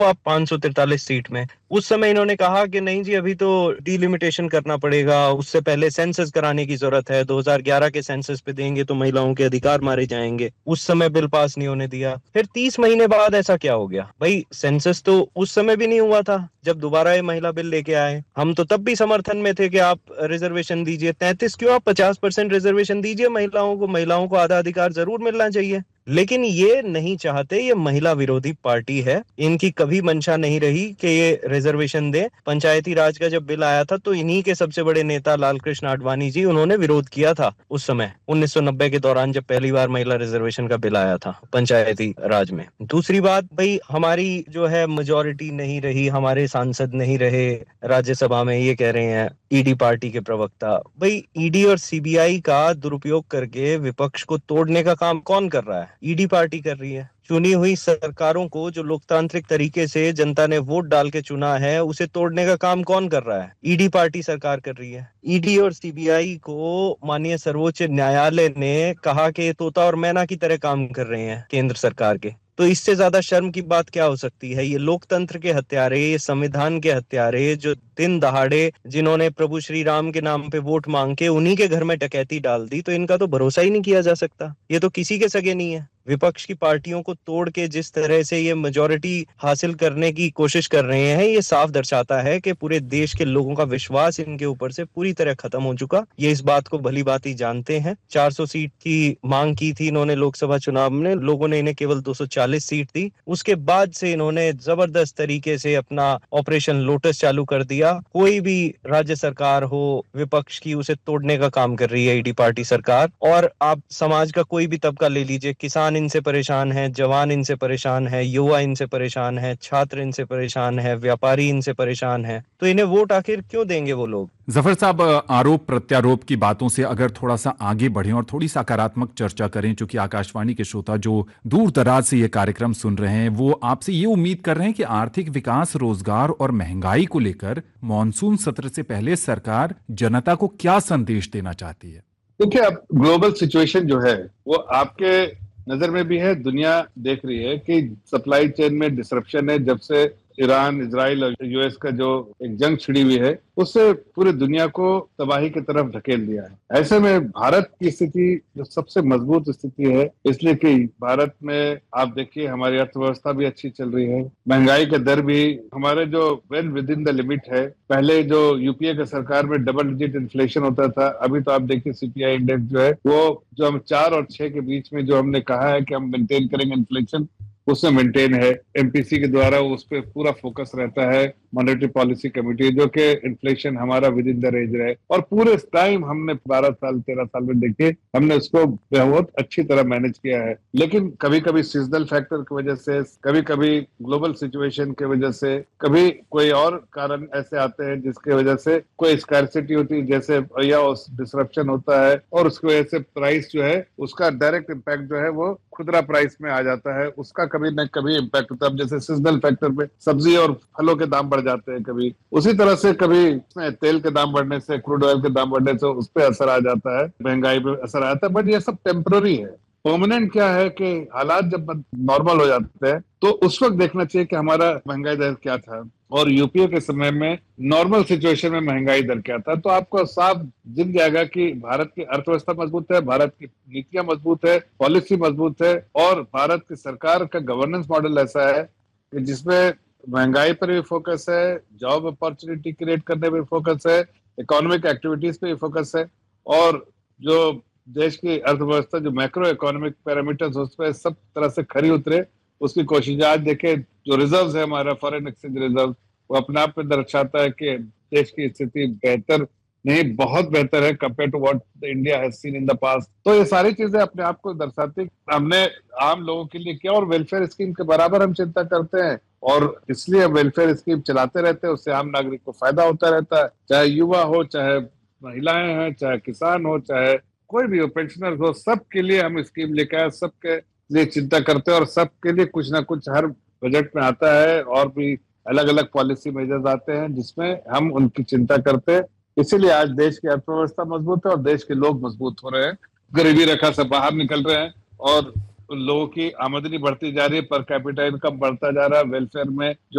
आप 543 सीट में। उस समय इन्होंने कहा कि नहीं जी, अभी तो डिलिमिटेशन करना पड़ेगा, उससे पहले सेंसस कराने की जरूरत है, 2011 के सेंसस पे देंगे तो महिलाओं के अधिकार मारे जाएंगे। उस समय बिल पास नहीं होने दिया। फिर 30 महीने बाद ऐसा क्या हो गया भाई? सेंसस तो उस समय भी नहीं हुआ था जब दोबारा ये महिला बिल लेके आए। हम तो तब भी समर्थन में थे कि आप रिजर्वेशन दीजिए, 33 क्यों, आप 50% रिजर्वेशन दीजिए महिलाओं को, महिलाओं को आधा अधिकार जरूर मिलना चाहिए। लेकिन ये नहीं चाहते, ये महिला विरोधी पार्टी है। इनकी कभी मंशा नहीं रही कि ये रिजर्वेशन दे। पंचायती राज का जब बिल आया था तो इन्हीं के सबसे बड़े नेता लाल कृष्ण आडवाणी जी, उन्होंने विरोध किया था उस समय 1990 के दौरान, जब पहली बार महिला रिजर्वेशन का बिल आया था पंचायती राज में। दूसरी बात भाई, हमारी जो है मेजोरिटी नहीं रही, हमारे सांसद नहीं रहे राज्यसभा में, ये कह रहे हैं ईडी पार्टी के प्रवक्ता। भाई ईडी और सीबीआई का दुरुपयोग करके विपक्ष को तोड़ने का काम कौन कर रहा है? ईडी पार्टी कर रही है। चुनी हुई सरकारों को जो लोकतांत्रिक तरीके से जनता ने वोट डाल के चुना है, उसे तोड़ने का काम कौन कर रहा है? ईडी पार्टी सरकार कर रही है। ईडी और सीबीआई को माननीय सर्वोच्च न्यायालय ने कहा कि ये तोता और मैना की तरह काम कर रहे हैं केंद्र सरकार के। तो इससे ज्यादा शर्म की बात क्या हो सकती है? ये लोकतंत्र के हत्यारे, ये संविधान के हत्यारे, जो दिन दहाड़े जिन्होंने प्रभु श्री राम के नाम पे वोट मांग के उन्हीं के घर में डकैती डाल दी, तो इनका तो भरोसा ही नहीं किया जा सकता। ये तो किसी के सगे नहीं है। विपक्ष की पार्टियों को तोड़ के जिस तरह से ये मेजोरिटी हासिल करने की कोशिश कर रहे हैं, ये साफ दर्शाता है कि पूरे देश के लोगों का विश्वास इनके ऊपर से पूरी तरह खत्म हो चुका। ये इस बात को भली भांति जानते हैं। 400 सीट की मांग की थी इन्होंने लोकसभा चुनाव में, लोगों ने इन्हें केवल 240 सीट दी। उसके बाद से इन्होंने जबरदस्त तरीके से अपना ऑपरेशन लोटस चालू कर दिया। कोई भी राज्य सरकार हो विपक्ष की, उसे तोड़ने का काम कर रही है ईडी पार्टी सरकार। और आप समाज का कोई भी तबका ले लीजिए, किसान इनसे परेशान है, जवान इनसे परेशान है, युवा इनसे परेशान है, छात्र इनसे परेशान है, व्यापारी इनसे परेशान है। तो इन्हें वोट आखिर क्यों देंगे वो लोग? जफर साहब, आरोप प्रत्यारोप की बातों से अगर थोड़ा सा आगे बढ़ें और थोड़ी सकारात्मक चर्चा करें, चूंकि आकाशवाणी के श्रोता जो दूर दराज से ये कार्यक्रम सुन रहे हैं वो आपसे ये उम्मीद कर रहे हैं कि आर्थिक विकास, रोजगार और महंगाई को लेकर मॉनसून सत्र से पहले सरकार जनता को क्या संदेश देना चाहती है? देखिए, अब ग्लोबल सिचुएशन जो है वो आपके नजर में भी है, दुनिया देख रही है कि सप्लाई चेन में डिसरप्शन है। जब से ईरान, इजराइल और यूएस का जो एक जंग छिड़ी हुई है, उससे पूरी दुनिया को तबाही की तरफ धकेल दिया है। ऐसे में भारत की स्थिति जो सबसे मजबूत स्थिति है, इसलिए कि भारत में आप देखिए हमारी अर्थव्यवस्था भी अच्छी चल रही है, महंगाई का दर भी हमारे जो well with in the limit है। पहले जो यूपीए के सरकार में डबल डिजिट इन्फ्लेशन होता था, अभी तो आप देखिए सीपीआई इंडेक्स जो है वो जो हम 4 और 6 के बीच में जो हमने कहा है कि हम मेंटेन करेंगे इन्फ्लेशन, उसमें मेंटेन है। एमपीसी के द्वारा उस पर पूरा फोकस रहता है, मॉनेटरी पॉलिसी कमेटी, जो कि इन्फ्लेशन हमारा विद इन द रेंज रहे। और पूरे टाइम हमने 12 साल 13 साल में देखिए हमने उसको बहुत अच्छी तरह मैनेज किया है। लेकिन कभी कभी सीजनल फैक्टर की वजह से, कभी कभी ग्लोबल सिचुएशन की वजह से, कभी कोई और कारण ऐसे आते हैं जिसकी वजह से कोई स्कैर्सिटी होती है, जैसे या डिसरप्शन होता है, और उसकी वजह से प्राइस जो है उसका डायरेक्ट इम्पैक्ट जो है वो खुदरा प्राइस में आ जाता है, उसका कभी न कभी इम्पैक्ट होता है। जैसे सीजनल फैक्टर पे सब्जी और फलों के दाम बढ़ जाते हैं, कभी उसी तरह से कभी तेल के दाम बढ़ने से, क्रूड ऑयल के दाम बढ़ने से उस पर असर आ जाता है, महंगाई पे असर आता है। बट ये सब टेम्पररी है। परमानेंट क्या है कि हालात जब नॉर्मल हो जाते हैं तो उस वक्त देखना चाहिए कि हमारा महंगाई दर क्या था और यूपीए के समय में नॉर्मल सिचुएशन में महंगाई दर क्या था। तो आपको साफ दिख जाएगा कि भारत की अर्थव्यवस्था मजबूत है, भारत की नीतियां मजबूत है, पॉलिसी मजबूत है, और भारत की सरकार का गवर्नेंस मॉडल ऐसा है कि जिसमें महंगाई पर भी फोकस है, जॉब अपॉर्चुनिटी क्रिएट करने पर फोकस है, इकोनॉमिक एक्टिविटीज पे भी फोकस है, और जो देश की अर्थव्यवस्था जो मैक्रो इकोनॉमिक पैरामीटर्स उस पर सब तरह से खरी उतरे, उसकी कोशिश। आज देखे जो रिजर्व है हमारा फॉरेन एक्सचेंज रिजर्व, वो अपने आप में दर्शाता है कि देश की स्थिति बेहतर नहीं, बहुत बेहतर है compare to what India has seen in the past. तो ये सारी चीजें अपने आप को दर्शाती हमने आम लोगों के लिए किया, और वेलफेयर स्कीम के बराबर हम चिंता करते हैं, और इसलिए वेलफेयर स्कीम चलाते रहते हैं, उससे आम नागरिक को फायदा होता रहता है, चाहे युवा हो, चाहे महिलाएं हैं, चाहे किसान हो, चाहे कोई भी हो, पेंशनर हो, सबके लिए हम स्कीम लेकर आए, सबके लिए चिंता करते हैं, और सबके लिए कुछ ना कुछ हर बजट में आता है, और भी अलग अलग पॉलिसी मेजर्स आते हैं जिसमें हम उनकी चिंता करते हैं। इसीलिए आज देश की अर्थव्यवस्था मजबूत है और देश के लोग मजबूत हो रहे हैं, गरीबी रेखा से बाहर निकल रहे हैं, और लोगों की आमदनी बढ़ती जा रही है, पर कैपिटा इनकम बढ़ता जा रहा है, वेलफेयर में जो